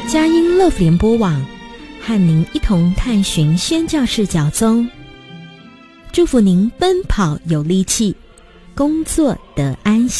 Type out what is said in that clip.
佳音乐福联播网，和您一同探寻宣教士脚踪，祝福您奔跑有力气，工作得安息。